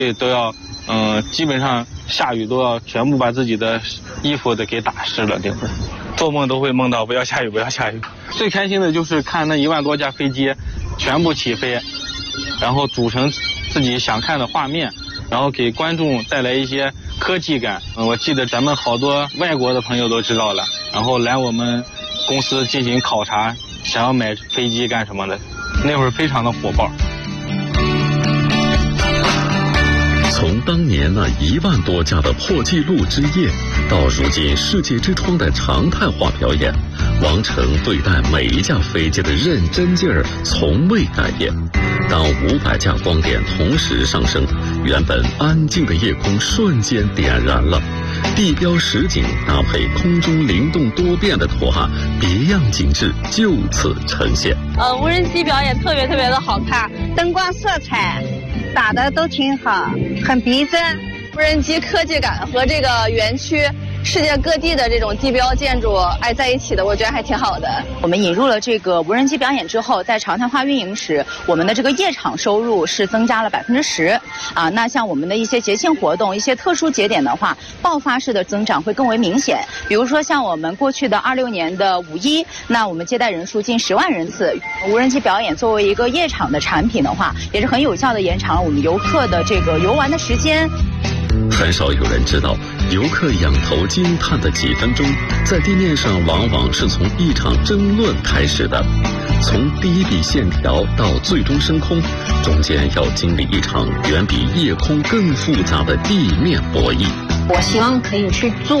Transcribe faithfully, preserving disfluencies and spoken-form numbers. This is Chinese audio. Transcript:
对，都要，嗯、呃，基本上下雨都要全部把自己的衣服都给打湿了。这会儿做梦都会梦到不要下雨，不要下雨。最开心的就是看那一万多架飞机全部起飞，然后组成自己想看的画面，然后给观众带来一些科技感。嗯，我记得咱们好多外国的朋友都知道了，然后来我们公司进行考察，想要买飞机干什么的，那会儿非常的火爆。 从当年那一万多架的破纪录之夜，到如今世界之窗的常态化表演，王成对待每一架飞机的认真劲儿从未改变。当五百架光点同时上升，原本安静的夜空瞬间点燃了。地标实景搭配空中灵动多变的图案，别样精致就此呈现。 呃，无人机表演特别特别的好看， 灯光色彩打的都挺好，很逼真。 无人机科技感和这个园区世界各地的这种地标建筑挨在一起的，我觉得还挺好的。 我们引入了这个无人机表演之后，在常态化运营时，我们的这个夜场收入是增加了百分之十啊。那像我们的一些节庆活动、一些特殊节点的话，爆发式的增长会更为明显。比如说像我们过去的二六年的五一，那我们接待人数近十万人次。无人机表演作为一个夜场的产品的话，也是很有效的延长了我们游客的这个游玩的时间。 很少有人知道，游客仰头惊叹的几分钟，在地面上往往是从一场争论开始的。从第一笔线条到最终升空，中间要经历一场远比夜空更复杂的地面博弈。 我希望可以去做